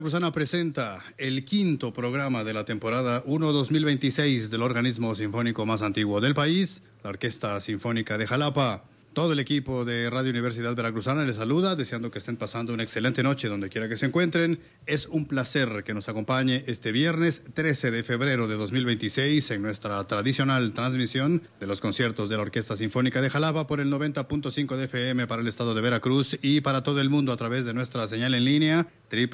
Veracruzana presenta el quinto programa de la temporada 1-2026 del organismo sinfónico más antiguo del país, la Orquesta Sinfónica de Jalapa. Todo el equipo de Radio Universidad Veracruzana les saluda, deseando que estén pasando una excelente noche donde quiera que se encuentren. Es un placer que nos acompañe este viernes 13 de febrero de 2026 en nuestra tradicional transmisión de los conciertos de la Orquesta Sinfónica de Jalapa por el 90.5 de FM para el estado de Veracruz y para todo el mundo a través de nuestra señal en línea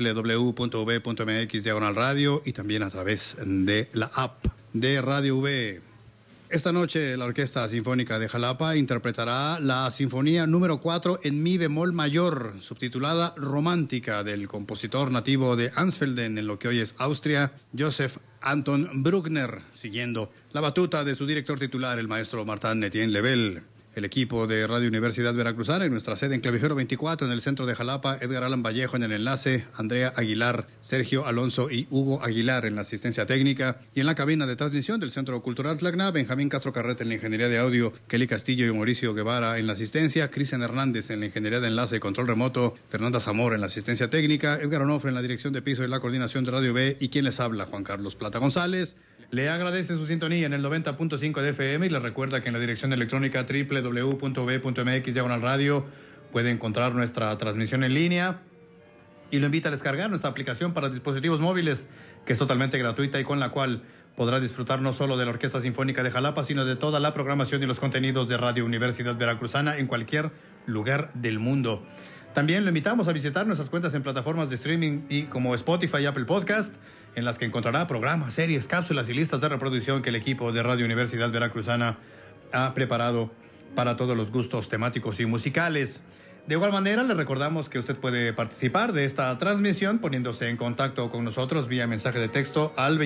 www.v.mx/radio y también a través de la app de Radio V. Esta noche la Orquesta Sinfónica de Jalapa interpretará la Sinfonía número 4 en mi bemol mayor, subtitulada Romántica, del compositor nativo de Ansfelden, en lo que hoy es Austria, Joseph Anton Bruckner, siguiendo la batuta de su director titular, el maestro Martin Etienne Lebel. El equipo de Radio Universidad Veracruzana en nuestra sede en Clavijero 24 en el centro de Jalapa, Edgar Alan Vallejo en el enlace, Andrea Aguilar, Sergio Alonso y Hugo Aguilar en la asistencia técnica, y en la cabina de transmisión del Centro Cultural Tlacna, Benjamín Castro Carrete en la ingeniería de audio, Kelly Castillo y Mauricio Guevara en la asistencia, Cristian Hernández en la ingeniería de enlace y control remoto, Fernanda Zamora en la asistencia técnica, Edgar Onofre en la dirección de piso y la coordinación de Radio B, y quien les habla, Juan Carlos Plata González. Le agradece su sintonía en el 90.5 de FM y le recuerda que en la dirección electrónica www.v.mx/radio puede encontrar nuestra transmisión en línea y lo invita a descargar nuestra aplicación para dispositivos móviles, que es totalmente gratuita y con la cual podrá disfrutar no solo de la Orquesta Sinfónica de Jalapa, sino de toda la programación y los contenidos de Radio Universidad Veracruzana en cualquier lugar del mundo. También lo invitamos a visitar nuestras cuentas en plataformas de streaming y como Spotify y Apple Podcast, en las que encontrará programas, series, cápsulas y listas de reproducción que el equipo de Radio Universidad Veracruzana ha preparado para todos los gustos temáticos y musicales. De igual manera, le recordamos que usted puede participar de esta transmisión poniéndose en contacto con nosotros vía mensaje de texto al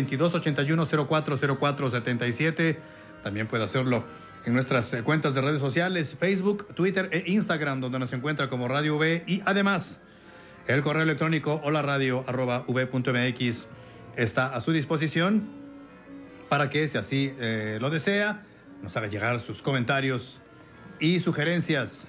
2281-040477. También puede hacerlo en nuestras cuentas de redes sociales, Facebook, Twitter e Instagram, donde nos encuentra como Radio V, y además el correo electrónico holaradio@v.mx está a su disposición para que, si así lo desea, nos haga llegar sus comentarios y sugerencias.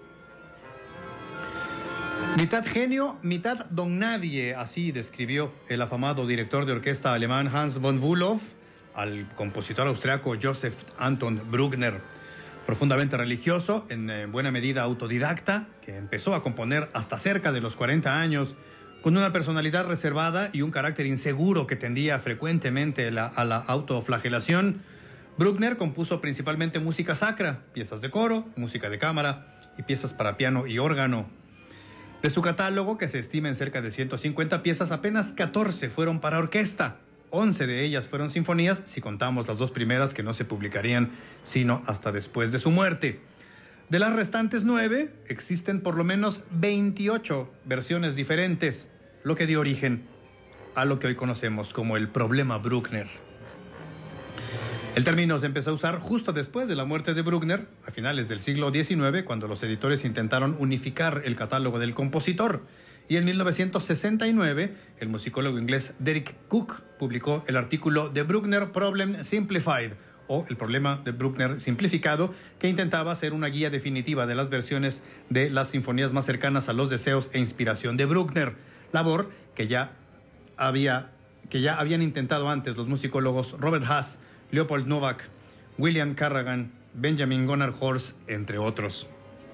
Mitad genio, mitad don nadie, así describió el afamado director de orquesta alemán Hans von Bülow al compositor austriaco Joseph Anton Bruckner. Profundamente religioso, en buena medida autodidacta, que empezó a componer hasta cerca de los 40 años, con una personalidad reservada y un carácter inseguro que tendía frecuentemente a la autoflagelación, Bruckner compuso principalmente música sacra, piezas de coro, música de cámara y piezas para piano y órgano. De su catálogo, que se estima en cerca de 150 piezas, apenas 14 fueron para orquesta. 11 de ellas fueron sinfonías, si contamos las dos primeras que no se publicarían sino hasta después de su muerte. De las restantes 9, existen por lo menos 28 versiones diferentes, lo que dio origen a lo que hoy conocemos como el problema Bruckner. El término se empezó a usar justo después de la muerte de Bruckner, a finales del siglo XIX, cuando los editores intentaron unificar el catálogo del compositor. Y en 1969, el musicólogo inglés Derek Cook publicó el artículo The Bruckner Problem Simplified, o el problema de Bruckner simplificado, que intentaba hacer una guía definitiva de las versiones de las sinfonías más cercanas a los deseos e inspiración de Bruckner, labor que ya habían intentado antes los musicólogos Robert Haas, Leopold Novak, William Carragan, Benjamin Gunnar Horst, entre otros.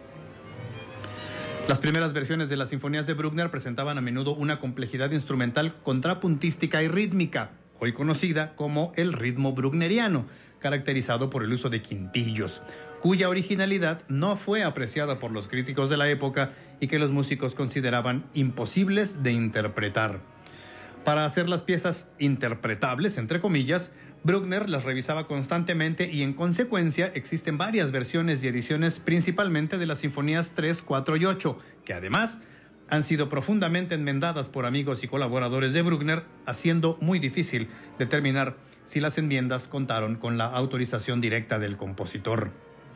Las primeras versiones de las sinfonías de Bruckner presentaban a menudo una complejidad instrumental contrapuntística y rítmica, hoy conocida como el ritmo bruckneriano, caracterizado por el uso de quintillos, cuya originalidad no fue apreciada por los críticos de la época y que los músicos consideraban imposibles de interpretar. Para hacer las piezas interpretables, entre comillas, Bruckner las revisaba constantemente y en consecuencia existen varias versiones y ediciones principalmente de las sinfonías 3, 4 y 8, que además han sido profundamente enmendadas por amigos y colaboradores de Bruckner, haciendo muy difícil determinar si las enmiendas contaron con la autorización directa del compositor.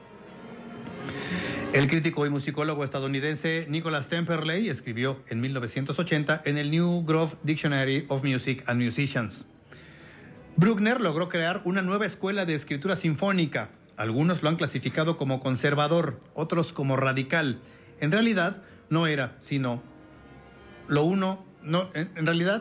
El crítico y musicólogo estadounidense Nicholas Temperley escribió en 1980 en el New Grove Dictionary of Music and Musicians: Bruckner logró crear una nueva escuela de escritura sinfónica. Algunos lo han clasificado como conservador, otros como radical. En realidad, no era sino lo uno, no, en realidad